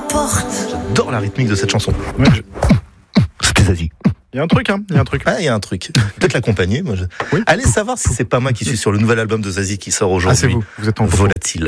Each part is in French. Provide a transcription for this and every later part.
J'adore la rythmique de cette chanson. Ouais, C'était Zazie. Il y a un truc, il y a un truc. Ah, il y a un truc. Peut-être l'accompagner. Oui. Allez savoir si c'est pas moi qui suis sur le nouvel album de Zazie qui sort aujourd'hui. Ah, c'est vous. Vous êtes en Volatile.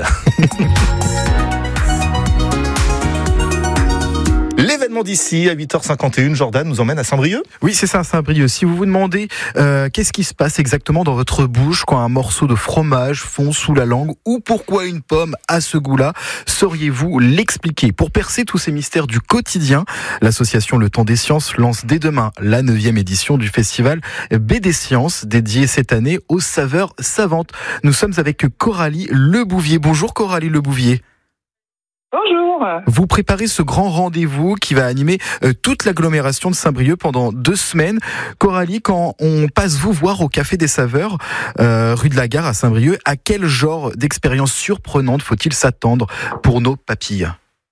L'événement d'ici, à 8h51, Jordan nous emmène à Saint-Brieuc. Oui, c'est ça, Saint-Brieuc. Si vous vous demandez qu'est-ce qui se passe exactement dans votre bouche quand un morceau de fromage fond sous la langue ou pourquoi une pomme a ce goût-là, sauriez-vous l'expliquer? Pour percer tous ces mystères du quotidien, l'association Le Temps des Sciences lance dès demain la 9e édition du festival BD Sciences, dédié cette année aux saveurs savantes. Nous sommes avec Coralie Lebouvier. Bonjour Coralie Lebouvier. Bonjour. Vous préparez ce grand rendez-vous qui va animer toute l'agglomération de Saint-Brieuc pendant 2 semaines. Coralie, quand on passe vous voir au Café des Saveurs, rue de la Gare à Saint-Brieuc, à quel genre d'expérience surprenante faut-il s'attendre pour nos papilles?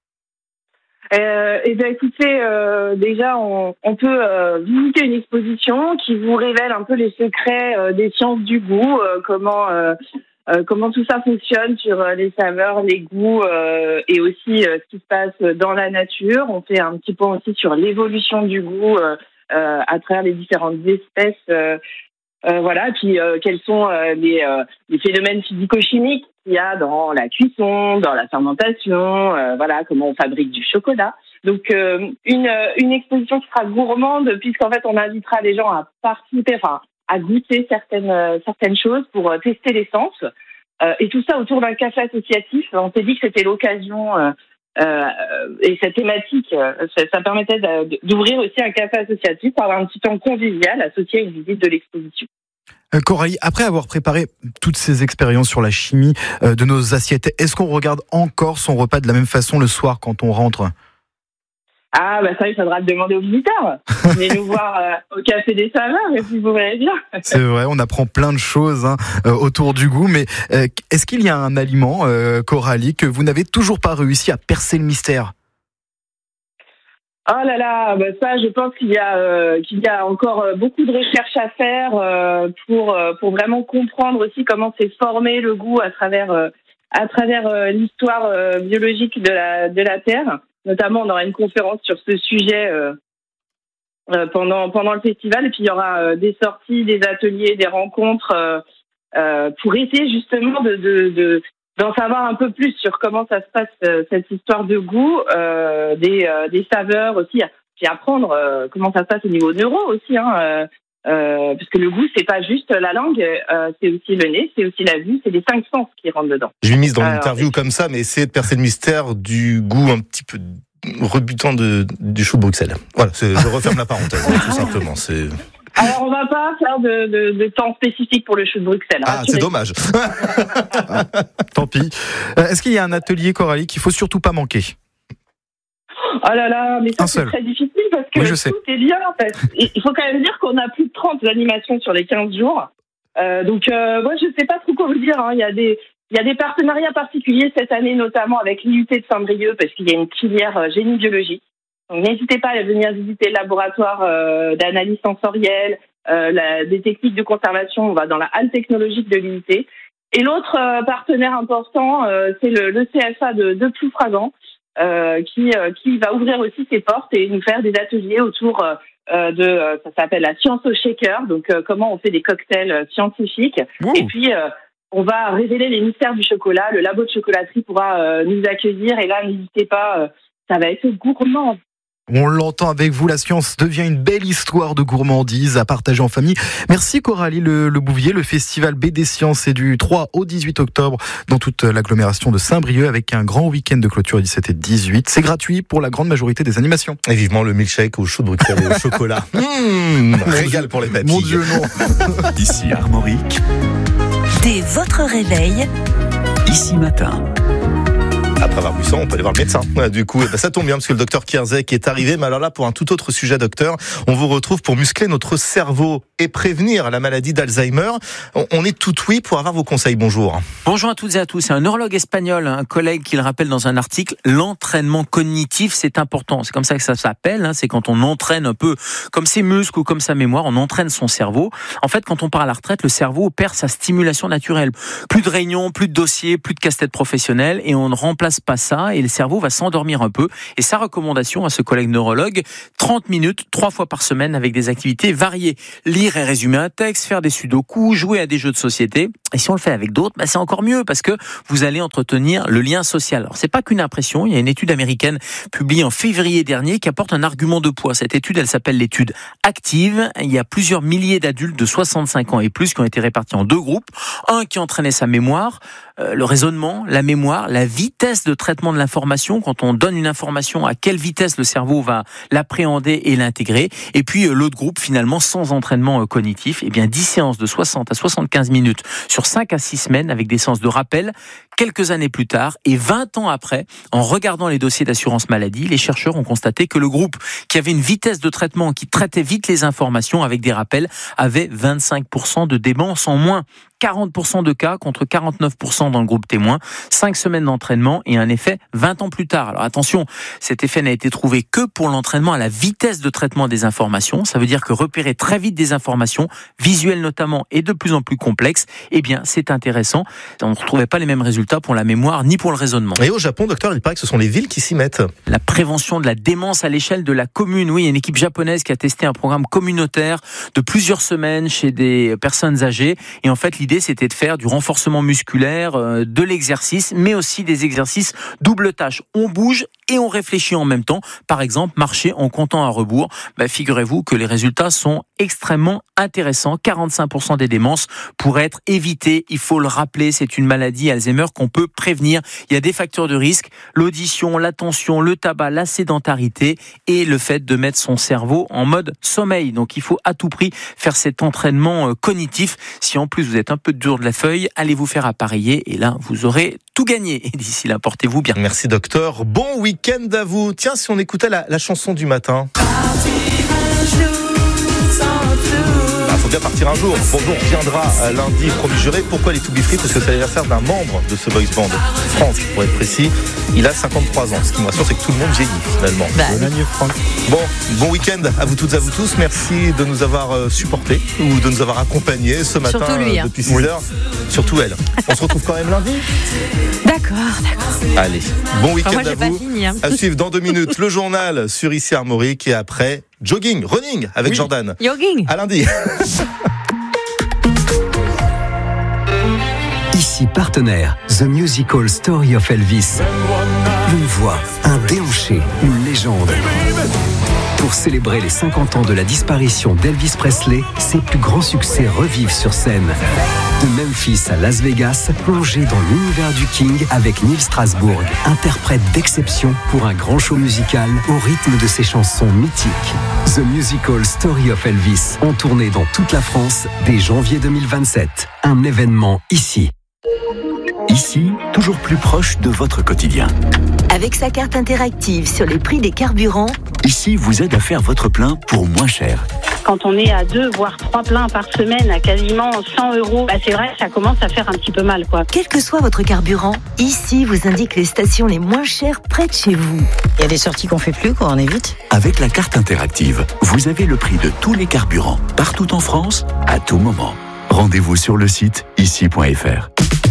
Écoutez, déjà on peut visiter une exposition qui vous révèle un peu les secrets des sciences du goût, comment tout ça fonctionne sur les saveurs, les goûts et aussi ce qui se passe dans la nature. On fait un petit point aussi sur l'évolution du goût à travers les différentes espèces. Voilà, puis quels sont les phénomènes physico-chimiques qu'il y a dans la cuisson, dans la fermentation, voilà, comment on fabrique du chocolat. Donc une exposition qui sera gourmande puisqu'en fait on invitera les gens à participer, enfin à goûter certaines choses pour tester les sens. Et tout ça autour d'un café associatif. On s'est dit que c'était l'occasion et cette thématique, ça permettait d'ouvrir aussi un café associatif pour avoir un petit temps convivial associé à une visite de l'exposition. Coralie, après avoir préparé toutes ces expériences sur la chimie de nos assiettes, est-ce qu'on regarde encore son repas de la même façon le soir quand on rentre ? Ah, ça, il faudra le demander aux visiteurs. Venez nous voir au Café des Saveurs, et puis vous verrez bien. C'est vrai, on apprend plein de choses autour du goût, mais est-ce qu'il y a un aliment, Coralie, que vous n'avez toujours pas réussi à percer le mystère ? Oh là là, ça, je pense qu'il y a encore beaucoup de recherches à faire pour vraiment comprendre aussi comment s'est formé le goût à travers l'histoire biologique de la Terre. Notamment, on aura une conférence sur ce sujet pendant le festival, et puis il y aura des sorties, des ateliers, des rencontres pour essayer justement d'en savoir un peu plus sur comment ça se passe cette histoire de goût, des saveurs aussi, puis apprendre comment ça se passe au niveau neuro aussi, parce que le goût c'est pas juste la langue, c'est aussi le nez, c'est aussi la vue, c'est les 5 sens qui rentrent dedans. Je l'ai mise dans l'interview comme ça, mais essayer de percer le mystère du goût un petit peu rebutant du chou de Bruxelles. Voilà, je referme la parenthèse, tout simplement. Alors, on va pas faire de temps spécifique pour le chou de Bruxelles. Ah, c'est dommage. Tant pis. Est-ce qu'il y a un atelier, Coralie, qu'il faut surtout pas manquer ? Oh là là, mais ça c'est très difficile parce que tout est lié en fait. Il faut quand même dire qu'on a plus de 30 animations sur les 15 jours. Donc moi je sais pas trop quoi vous dire. Il y a des partenariats particuliers cette année, notamment avec l'IUT de Saint-Brieuc, parce qu'il y a une filière génie biologique. Donc n'hésitez pas à venir visiter le laboratoire d'analyse sensorielle, des techniques de conservation. On va dans la halle technologique de l'IUT. Et l'autre partenaire important, c'est le CFA de Ploufragan. Qui va ouvrir aussi ses portes et nous faire des ateliers autour ça s'appelle la science au shaker, donc comment on fait des cocktails scientifiques. Wow. Et puis on va révéler les mystères du chocolat. Le labo de chocolaterie pourra nous accueillir et là n'hésitez pas, ça va être gourmand. On l'entend avec vous, la science devient une belle histoire de gourmandise à partager en famille. Merci Coralie Lebouvier. Le festival BD Sciences est du 3 au 18 octobre dans toute l'agglomération de Saint-Brieuc avec un grand week-end de clôture 17 et 18. C'est gratuit pour la grande majorité des animations. Et vivement le milkshake au chou de Bruxelles et au chocolat. Régal pour les papilles. Mon Dieu, non. Ici Armorique. Dès votre réveil. Ici Matin. Après avoir bu ça, on peut aller voir le médecin. Du coup, ça tombe bien parce que le docteur Kierzek est arrivé. Mais alors là, pour un tout autre sujet, docteur, on vous retrouve pour muscler notre cerveau et prévenir la maladie d'Alzheimer. On est tout oui pour avoir vos conseils. Bonjour. Bonjour à toutes et à tous. C'est un neurologue espagnol, un collègue qui le rappelle dans un article. L'entraînement cognitif, c'est important. C'est comme ça que ça s'appelle. C'est quand on entraîne un peu comme ses muscles ou comme sa mémoire, on entraîne son cerveau. En fait, quand on part à la retraite, le cerveau perd sa stimulation naturelle. Plus de réunions, plus de dossiers, plus de casse-tête professionnelle et on remplace passe pas ça et le cerveau va s'endormir un peu. Et sa recommandation à ce collègue neurologue, 30 minutes, 3 fois par semaine avec des activités variées. Lire et résumer un texte, faire des sudoku, jouer à des jeux de société. Et si on le fait avec d'autres, c'est encore mieux parce que vous allez entretenir le lien social. Alors, c'est pas qu'une impression. Il y a une étude américaine publiée en février dernier qui apporte un argument de poids. Cette étude, elle s'appelle l'étude Active. Il y a plusieurs milliers d'adultes de 65 ans et plus qui ont été répartis en 2 groupes. Un qui entraînait sa mémoire, le raisonnement, la mémoire, la vitesse de traitement de l'information. Quand on donne une information, à quelle vitesse le cerveau va l'appréhender et l'intégrer. Et puis l'autre groupe, finalement, sans entraînement cognitif, 10 séances de 60 à 75 minutes sur 5 à 6 semaines avec des séances de rappel. Quelques années plus tard et 20 ans après, en regardant les dossiers d'assurance maladie, les chercheurs ont constaté que le groupe qui avait une vitesse de traitement, qui traitait vite les informations avec des rappels, avait 25% de démence en moins. 40% de cas contre 49% dans le groupe témoin. 5 semaines d'entraînement et un effet 20 ans plus tard. Alors attention, cet effet n'a été trouvé que pour l'entraînement à la vitesse de traitement des informations. Ça veut dire que repérer très vite des informations, visuelles notamment et de plus en plus complexes, c'est intéressant. On ne retrouvait pas les mêmes résultats pour la mémoire ni pour le raisonnement. Et au Japon, docteur, il paraît que ce sont les villes qui s'y mettent. La prévention de la démence à l'échelle de la commune. Oui, il y a une équipe japonaise qui a testé un programme communautaire de plusieurs semaines chez des personnes âgées. Et en fait, l'idée, c'était de faire du renforcement musculaire, de l'exercice, mais aussi des exercices double tâche. On bouge et on réfléchit en même temps. Par exemple, marcher en comptant à rebours. Figurez-vous que les résultats sont extrêmement intéressants. 45% des démences pourraient être évitées. Il faut le rappeler, c'est une maladie Alzheimer qu'on peut prévenir. Il y a des facteurs de risque, l'audition, l'attention, le tabac, la sédentarité et le fait de mettre son cerveau en mode sommeil. Donc il faut à tout prix faire cet entraînement cognitif. Si en plus vous êtes un peu dur de la feuille, allez vous faire appareiller et là vous aurez tout gagné. Et d'ici là, portez-vous bien. Merci docteur, bon week-end à vous. Tiens, si on écoutait la chanson du matin. Faut bien partir un jour. Bon, on reviendra lundi, promis juré. Pourquoi les To Be Free ? Parce que c'est l'anniversaire d'un membre de ce boys band, Franck, pour être précis. Il a 53 ans. Ce qui me rassure, c'est que tout le monde vieillit finalement. Bon anniversaire, Franck. Bon week-end à vous toutes et à vous tous. Merci de nous avoir supportés ou de nous avoir accompagnés ce matin. Surtout lui, depuis 6 heures. Surtout elle. On se retrouve quand même lundi. D'accord. Allez, bon week-end moi, j'ai à pas vous. fini, hein. À suivre dans 2 minutes le journal sur Ici Armorique et après jogging, running avec Jordan. Jogging. À lundi. Ici partenaire, The Musical Story of Elvis. Une voix, un déhanché, une légende. Pour célébrer les 50 ans de la disparition d'Elvis Presley, ses plus grands succès revivent sur scène. De Memphis à Las Vegas, plongez dans l'univers du King avec Neil Strasbourg, interprète d'exception pour un grand show musical au rythme de ses chansons mythiques. The Musical Story of Elvis, en tournée dans toute la France dès janvier 2027. Un événement ici. Ici, toujours plus proche de votre quotidien. Avec sa carte interactive sur les prix des carburants, Ici vous aide à faire votre plein pour moins cher. Quand on est à 2 voire 3 pleins par semaine à quasiment 100 €, c'est vrai que ça commence à faire un petit peu mal, quoi. quel que soit votre carburant, ici vous indique les stations les moins chères près de chez vous. Il y a des sorties qu'on fait plus, on évite. Avec la carte interactive, vous avez le prix de tous les carburants, partout en France, à tout moment. Rendez-vous sur le site ici.fr.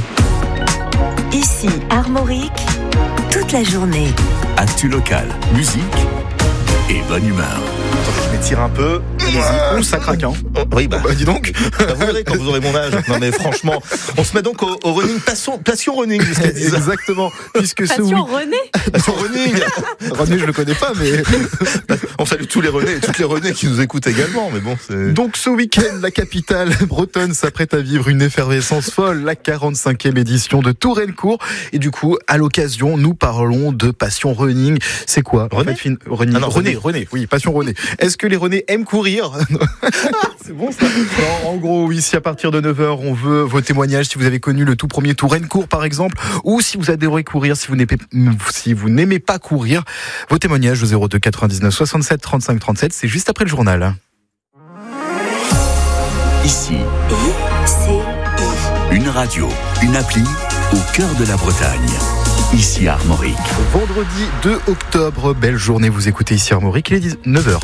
Ici, Armorique, toute la journée. Actu local, musique et bonne humeur. Attends, je m'étire un peu. Ouh, ça craque, hein. Oui, Dis donc. vous verrez quand vous aurez mon âge. Non mais franchement, on se met donc au running, passion running jusqu'à 10h. Exactement. Puisque Passion René. Passion running. René, je le connais pas, mais On salue tous les Renés et toutes les Renés qui nous écoutent également, mais bon, c'est... donc ce week-end, la capitale bretonne s'apprête à vivre une effervescence folle, la 45e édition de Tourencourt. Et du coup, à l'occasion, nous parlons de passion running. C'est quoi René en fait, running. Ah non, René, oui, passion René. Est-ce que les Renés aiment courir? C'est bon ça. Non, en gros, oui, si à partir de 9h, on veut vos témoignages, si vous avez connu le tout premier Tourencourt par exemple, ou si vous adorez courir, si vous n'aimez pas courir, vos témoignages au 02 99 67 35 37, c'est juste après le journal. Ici, ICI. une radio, une appli au cœur de la Bretagne. Ici Armorique. Vendredi 2 octobre, belle journée, vous écoutez ici Armorique, il est 9h.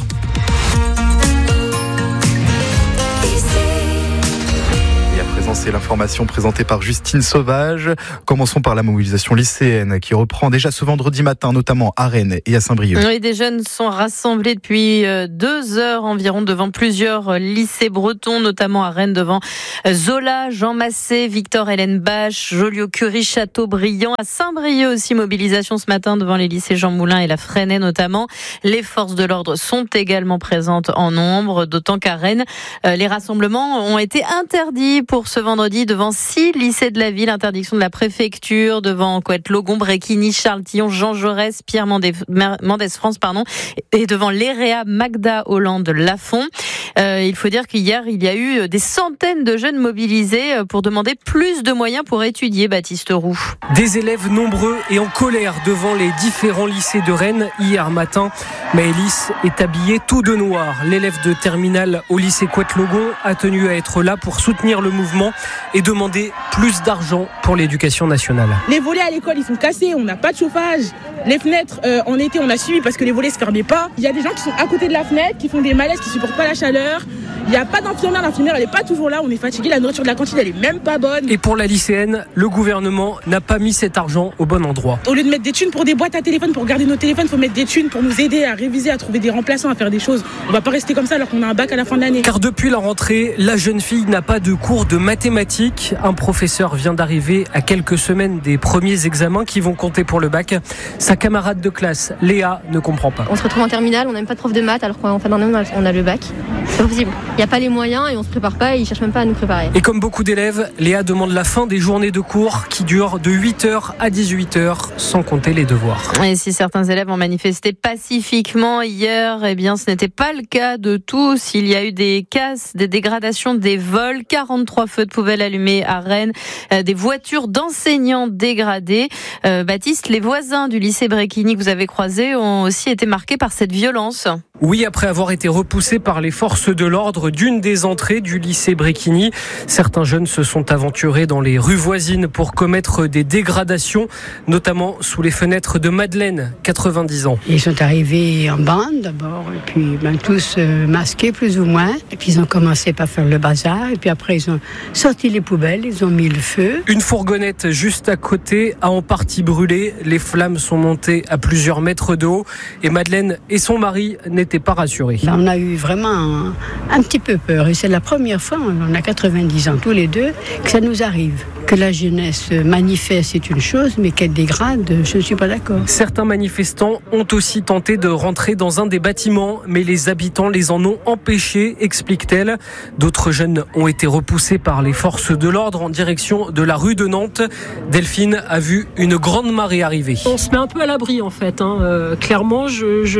c'est l'information présentée par Justine Sauvage. Commençons par la mobilisation lycéenne qui reprend déjà ce vendredi matin, notamment à Rennes et à Saint-Brieuc. Oui, des jeunes sont rassemblés depuis 2 heures environ devant plusieurs lycées bretons, notamment à Rennes devant Zola, Jean Massé, Victor Hélène Bache, Joliot-Curie, Châteaubriand. À Saint-Brieuc aussi, mobilisation ce matin devant les lycées Jean Moulin et la Fresnaye notamment. Les forces de l'ordre sont également présentes en nombre, d'autant qu'à Rennes, les rassemblements ont été interdits pour ce vendredi devant 6 lycées de la ville. Interdiction de la préfecture devant Coët-Logon, Bréquigny, Charles-Tillon, Jean Jaurès, Pierre Mendès France, et devant l'EREA Magda Hollande Lafont. Il faut dire qu'hier, il y a eu des centaines de jeunes mobilisés pour demander plus de moyens pour étudier, Baptiste Roux. Des élèves nombreux et en colère devant les différents lycées de Rennes hier matin. Maëlys est habillée tout de noir. L'élève de terminale au lycée Coët-Logon a tenu à être là pour soutenir le mouvement et demander plus d'argent pour l'éducation nationale. Les volets à l'école, ils sont cassés, on n'a pas de chauffage. Les fenêtres, en été, on a suivi parce que les volets ne se fermaient pas. Il y a des gens qui sont à côté de la fenêtre, qui font des malaises, qui ne supportent pas la chaleur. Il n'y a pas d'infirmière, l'infirmière elle n'est pas toujours là, on est fatigué, la nourriture de la cantine elle est même pas bonne. Et pour la lycéenne, le gouvernement n'a pas mis cet argent au bon endroit. Au lieu de mettre des thunes pour des boîtes à téléphone, pour garder nos téléphones, il faut mettre des thunes pour nous aider à réviser, à trouver des remplaçants, à faire des choses. On va pas rester comme ça alors qu'on a un bac à la fin de l'année. Car depuis la rentrée, la jeune fille n'a pas de cours de mathématiques. Un professeur vient d'arriver à quelques semaines des premiers examens qui vont compter pour le bac. Sa camarade de classe, Léa, ne comprend pas. On se retrouve en terminale, on n'a même pas de prof de maths alors qu'en fin d'année on a le bac. C'est pas possible. Il n'y a pas les moyens et on se prépare pas et ils cherchent même pas à nous préparer. Et comme beaucoup d'élèves, Léa demande la fin des journées de cours qui durent de 8h à 18h sans compter les devoirs. Et si certains élèves ont manifesté pacifiquement hier, eh bien ce n'était pas le cas de tous. Il y a eu des casses, des dégradations, des vols, 43 feux de poubelle allumés à Rennes, des voitures d'enseignants dégradées. Baptiste, les voisins du lycée Bréquigny que vous avez croisés ont aussi été marqués par cette violence. Oui, après avoir été repoussés par les forces de l'ordre d'une des entrées du lycée Bréquigny, certains jeunes se sont aventurés dans les rues voisines pour commettre des dégradations, notamment sous les fenêtres de Madeleine, 90 ans. Ils sont arrivés en bande d'abord, et puis tous masqués plus ou moins, et puis ils ont commencé par faire le bazar, et puis après ils ont sorti les poubelles, ils ont mis le feu. Une fourgonnette juste à côté a en partie brûlé, les flammes sont montées à plusieurs mètres de haut, et Madeleine et son mari n'étaient pas rassurés. Là, on a eu vraiment un petit peu peur, et c'est la première fois, on a 90 ans tous les deux, que ça nous arrive. Que la jeunesse manifeste, c'est une chose, mais qu'elle dégrade, je ne suis pas d'accord. Certains manifestants ont aussi tenté de rentrer dans un des bâtiments, mais les habitants les en ont empêchés, explique-t-elle. D'autres jeunes ont été repoussés par les forces de l'ordre en direction de la rue de Nantes. Delphine a vu une grande marée arriver. On se met un peu à l'abri en fait. Clairement,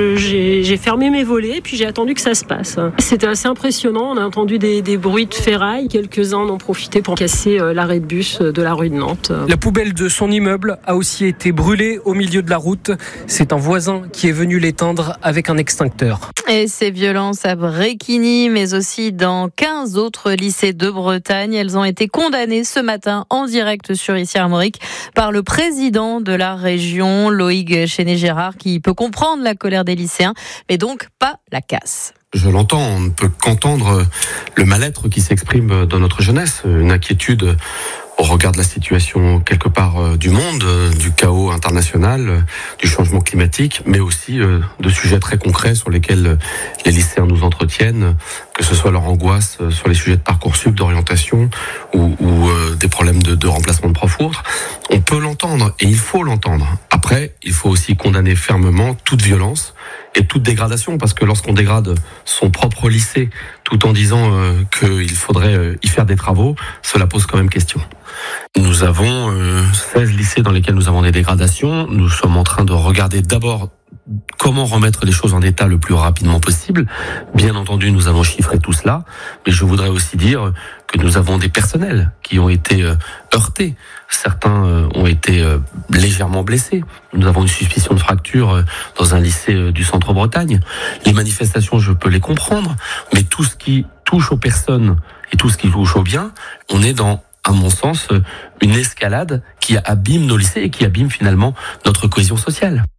j'ai fermé mes volets, puis j'ai attendu que ça se passe. C'était assez impressionnant. On a entendu des bruits de ferraille. Quelques-uns en ont profité pour casser l'arrêt de bus de la rue de Nantes. La poubelle de son immeuble a aussi été brûlée au milieu de la route. C'est un voisin qui est venu l'éteindre avec un extincteur. Et ces violences à Bréquigny, mais aussi dans 15 autres lycées de Bretagne, elles ont été condamnées ce matin en direct sur Ici Armorique par le président de la région, Loïc Chenet-Gérard, qui peut comprendre la colère des lycéens, mais donc pas la casse. Je l'entends, on ne peut qu'entendre le mal-être qui s'exprime dans notre jeunesse, une inquiétude au regard de la situation quelque part du monde, du chaos international, du changement climatique, mais aussi de sujets très concrets sur lesquels les lycéens nous entretiennent, que ce soit leur angoisse sur les sujets de Parcoursup, d'orientation ou des problèmes de remplacement de profs ou autres. On peut l'entendre et il faut l'entendre. Après, il faut aussi condamner fermement toute violence et toute dégradation, parce que lorsqu'on dégrade son propre lycée tout en disant qu'il faudrait y faire des travaux, cela pose quand même question. Nous avons 16 lycées dans lesquels nous avons des dégradations. Nous sommes en train de regarder d'abord comment remettre les choses en état le plus rapidement possible. Bien entendu, nous allons chiffrer tout cela, mais je voudrais aussi dire que nous avons des personnels qui ont été heurtés. Certains ont été légèrement blessés. Nous avons une suspicion de fracture dans un lycée du Centre-Bretagne. Les manifestations, je peux les comprendre, mais tout ce qui touche aux personnes et tout ce qui touche aux biens, on est dans, à mon sens, une escalade qui abîme nos lycées et qui abîme finalement notre cohésion sociale.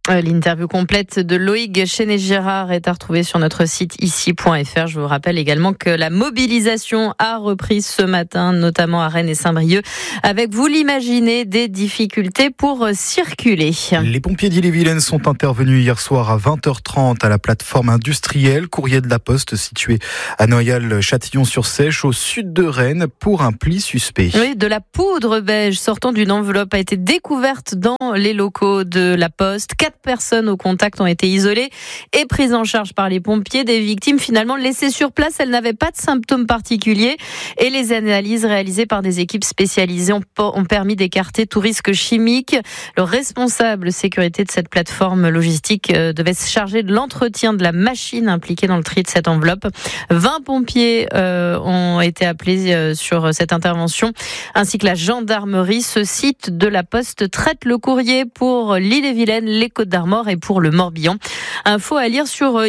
L'interview complète de Loïc Chenet-Girard est à retrouver sur notre site ici.fr. Je vous rappelle également que la mobilisation a repris ce matin, notamment à Rennes et Saint-Brieuc, avec, vous l'imaginez, des difficultés pour circuler. Les pompiers d'Ille-et-Vilaine sont intervenus hier soir à 20h30 à la plateforme industrielle Courrier de la Poste située à Noyal-Châtillon-sur-Seiche au sud de Rennes pour un pli suspect. Oui, de la poudre beige sortant d'une enveloppe a été découverte dans les locaux de la Poste. 4 personnes au contact ont été isolées et prises en charge par les pompiers. Des victimes finalement laissées sur place, elles n'avaient pas de symptômes particuliers et les analyses réalisées par des équipes spécialisées ont permis d'écarter tout risque chimique. Le responsable sécurité de cette plateforme logistique devait se charger de l'entretien de la machine impliquée dans le tri de cette enveloppe. 20 pompiers ont été appelés sur cette intervention, ainsi que la gendarmerie. Ce site de la Poste traite le courrier pour l'Ille-et-Vilaine, les Côtes-d'Armor et pour le Morbihan. Info à lire sur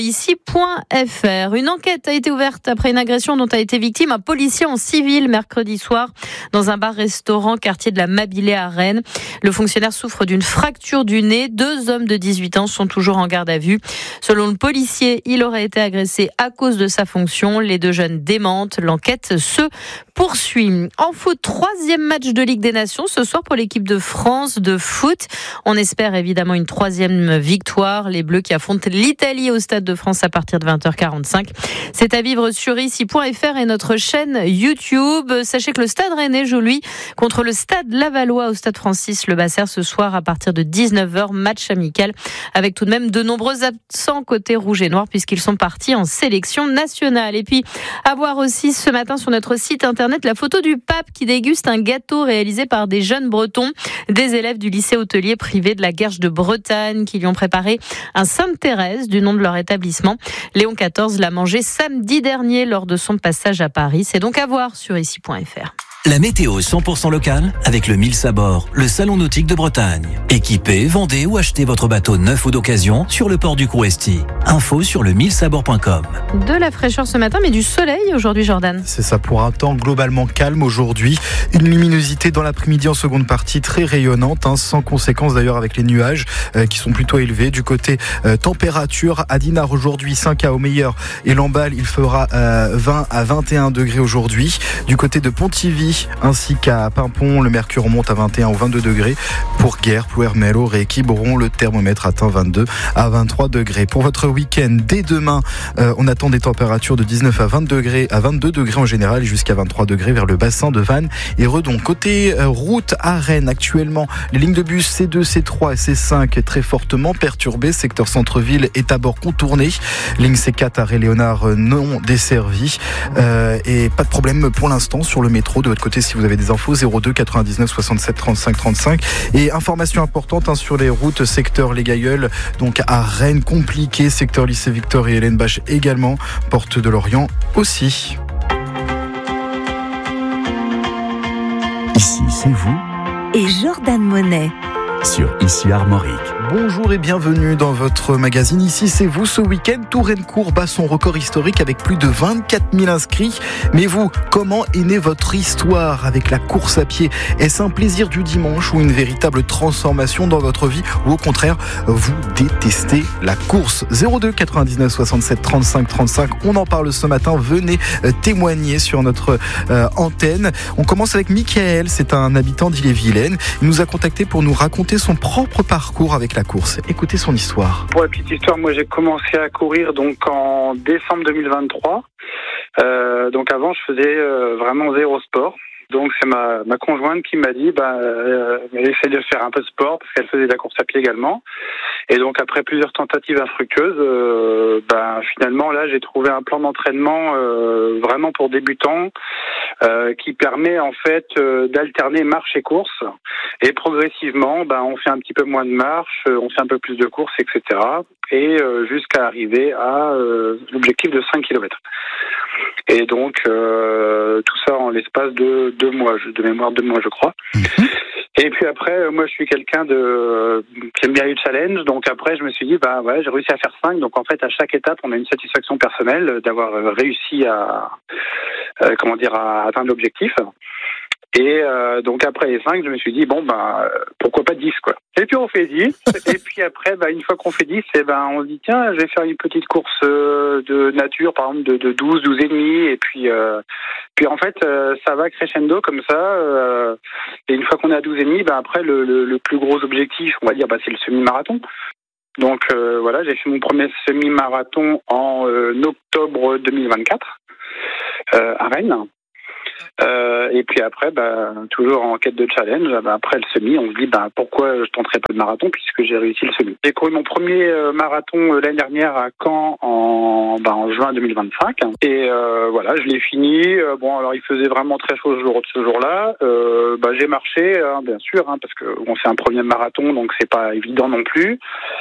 ici.fr. Une enquête a été ouverte après une agression dont a été victime un policier en civil mercredi soir dans un bar-restaurant quartier de la Mabilée à Rennes. Le fonctionnaire souffre d'une fracture du nez. 2 hommes de 18 ans sont toujours en garde à vue. Selon le policier, il aurait été agressé à cause de sa fonction. Les 2 jeunes démentent. L'enquête se poursuit. En foot, 3e match de Ligue des Nations ce soir pour l'équipe de France de foot. On espère évidemment une 3e victoire. Les Bleus qui affrontent l'Italie au Stade de France à partir de 20h45. C'est à vivre sur ici.fr et notre chaîne YouTube. Sachez que le Stade Rennais joue lui contre le Stade Lavallois au Stade Francis Le Basser ce soir à partir de 19h. Match amical avec tout de même de nombreux absents côté rouge et noir puisqu'ils sont partis en sélection nationale. Et puis à voir aussi ce matin sur notre site internet la photo du pape qui déguste un gâteau réalisé par des jeunes Bretons, des élèves du lycée hôtelier privé de la Guerche de Bretagne qui lui ont préparé un Sainte-Thérèse du nom de leur établissement. Léon XIV l'a mangé samedi dernier lors de son passage à Paris. C'est donc à voir sur ici.fr. La météo 100% locale avec le 1000 Sabord, le salon nautique de Bretagne. Équipez, vendez ou achetez votre bateau neuf ou d'occasion sur le port du Crouesty. Info sur le 1000sabord.com. De la fraîcheur ce matin, mais du soleil aujourd'hui, Jordan. C'est ça, pour un temps globalement calme aujourd'hui. Une luminosité dans l'après-midi en seconde partie très rayonnante, sans conséquence d'ailleurs avec les nuages qui sont plutôt élevés. Du côté température, à Dinard aujourd'hui 5 à Aumeilleur et Lamballe, il fera 20 à 21 degrés aujourd'hui. Du côté de Pontivy ainsi qu'à Pimpon, le mercure remonte à 21 ou 22 degrés. Pour Guerre, Plouermel, Auray, Quiberon, le thermomètre atteint 22 à 23 degrés. Pour votre week-end, dès demain, on attend des températures de 19 à 22 degrés en général, jusqu'à 23 degrés vers le bassin de Vannes et Redon. Côté route à Rennes, actuellement, les lignes de bus C2, C3 et C5 très fortement perturbées. Secteur centre-ville est à bord contourné. Ligne C4 à Ré-Léonard non desservie. Et pas de problème pour l'instant sur le métro. De votre côté, si vous avez des infos, 02 99 67 35 35. Et information importante sur les routes, secteur Les Gailleuls, donc à Rennes, compliqué. Secteur lycée Victor et Hélène Bache également. Porte de Lorient aussi. Ici, c'est vous. Et Jordan Monet. Sur Ici Armorique. Bonjour et bienvenue dans votre magazine. Ici, c'est vous. Ce week-end, Touraine-Court bat son record historique avec plus de 24 000 inscrits. Mais vous, comment est née votre histoire avec la course à pied? Est-ce un plaisir du dimanche ou une véritable transformation dans votre vie? Ou au contraire, vous détestez la course? 02 99 67 35 35. On en parle ce matin. Venez témoigner sur notre antenne. On commence avec Michael. C'est un habitant d'Ille-et-Vilaine. Il nous a contacté pour nous raconter son propre parcours avec la course. Écoutez son histoire. Pour la petite histoire, moi j'ai commencé à courir donc en décembre 2023. Donc avant je faisais vraiment zéro sport. Donc c'est ma conjointe qui m'a dit essaie de faire un peu de sport parce qu'elle faisait de la course à pied également. Et donc après plusieurs tentatives infructueuses, finalement là j'ai trouvé un plan d'entraînement vraiment pour débutants qui permet en fait d'alterner marche et course. Et progressivement, on fait un petit peu moins de marche, on fait un peu plus de course, etc. Et jusqu'à arriver à l'objectif de 5 km. Et donc tout ça en l'espace de 2 mois, de mémoire 2 mois je crois. Et puis après, moi je suis quelqu'un qui aime bien les challenges, donc après je me suis dit j'ai réussi à faire 5, donc en fait à chaque étape on a une satisfaction personnelle d'avoir réussi à atteindre l'objectif. Et donc après les 5, je me suis dit pourquoi pas 10 quoi. Et puis on fait 10. Et puis après une fois qu'on fait 10, on se dit tiens, je vais faire une petite course de nature par exemple de 12 et demi. Et puis en fait ça va crescendo comme ça. Et une fois qu'on est à 12 et demi, après le plus gros objectif, on va dire, c'est le semi-marathon. Donc voilà, j'ai fait mon premier semi-marathon en octobre 2024 à Rennes. Et puis après, toujours en quête de challenge, après le semi, on se dit pourquoi je tenterais pas de marathon puisque j'ai réussi le semi. J'ai couru mon premier marathon l'année dernière à Caen en juin 2025 et voilà, je l'ai fini. Alors il faisait vraiment très chaud ce jour-là. J'ai marché, bien sûr, parce que c'est un premier marathon, donc c'est pas évident non plus.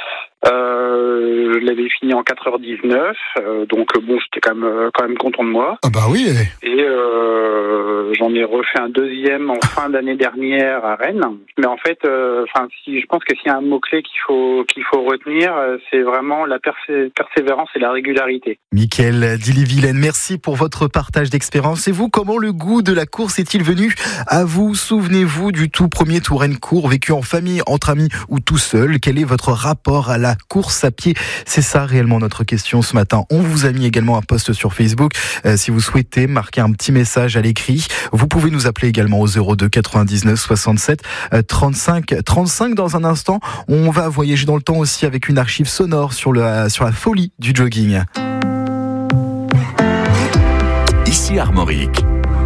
Je l'avais fini en 4h19, donc j'étais quand même content de moi. Ah bah oui. Et j'en ai refait un deuxième en fin d'année dernière à Rennes. Mais en fait, je pense que s'il y a un mot-clé qu'il faut retenir, c'est vraiment la persévérance et la régularité. Mickaël d'Ille-et-Vilaine, merci pour votre partage d'expérience. Et vous, comment le goût de la course est-il venu à vous? Souvenez-vous du tout premier Touraine court, vécu en famille, entre amis ou tout seul. Quel est votre rapport à la course à pied? C'est ça réellement notre question ce matin. On vous a mis également un post sur Facebook. Si vous souhaitez marquer un petit message à l'écrit, vous pouvez nous appeler également au 02 99 67 35 35. Dans un instant, on va voyager dans le temps aussi avec une archive sonore sur la folie du jogging. Ici Armorique.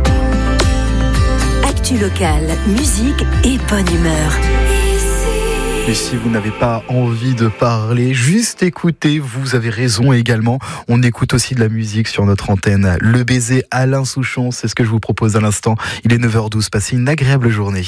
Actu locale, musique et bonne humeur. Et si vous n'avez pas envie de parler, juste écoutez, vous avez raison également. On écoute aussi de la musique sur notre antenne. Le baiser Alain Souchon, c'est ce que je vous propose à l'instant. Il est 9h12, passez une agréable journée.